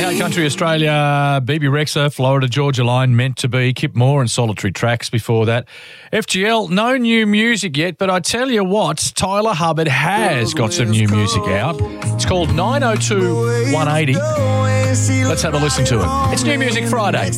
Country Australia, BB Rexa, Florida Georgia Line, Meant to Be, Kip Moore and Solitary Tracks before that. FGL, no new music yet, but I tell you what, Tyler Hubbard has got some new music out. It's called 902 180. Let's have a listen to it. It's New Music Friday.